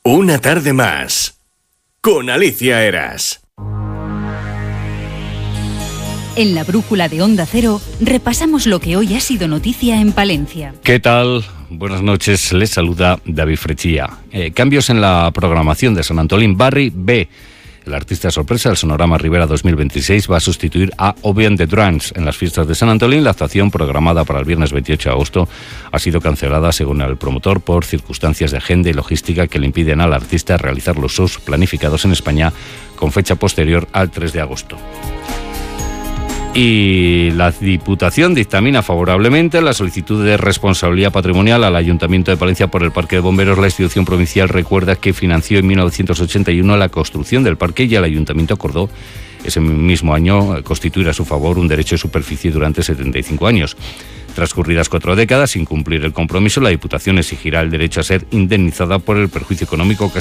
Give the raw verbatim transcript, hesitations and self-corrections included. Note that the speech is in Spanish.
Una tarde más, con Alicia Eras. En la brújula de Onda Cero repasamos lo que hoy ha sido noticia en Palencia. ¿Qué tal? Buenas noches, les saluda David Frechilla. Eh, cambios en la programación de Sant Antolín Barri B. El artista sorpresa del Sonorama Ribera dos mil veintiséis va a sustituir a Obiang the Drums. En las fiestas de Sant Antolín, la actuación programada para el viernes veintiocho de agosto ha sido cancelada, según el promotor, por circunstancias de agenda y logística que le impiden al artista realizar los shows planificados en España con fecha posterior al tres de agosto. Y la Diputación dictamina favorablemente la solicitud de responsabilidad patrimonial al Ayuntamiento de Palencia por el Parque de Bomberos. La institución provincial recuerda que financió en mil novecientos ochenta y uno la construcción del parque y el Ayuntamiento acordó ese mismo año constituir a su favor un derecho de superficie durante setenta y cinco años. Transcurridas cuatro décadas sin cumplir el compromiso, la Diputación exigirá el derecho a ser indemnizada por el perjuicio económico